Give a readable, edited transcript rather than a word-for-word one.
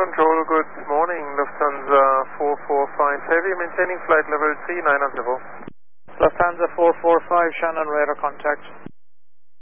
Control, good morning. Lufthansa 445 Heavy, maintaining flight level 39 on level. Lufthansa 445, Shannon radar contact.